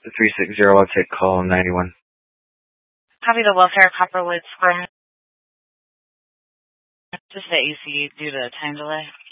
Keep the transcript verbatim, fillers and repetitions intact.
three six zero, I'll take call ninety-one. Copy the welfare Copperwood Square. Just the A C due to time delay.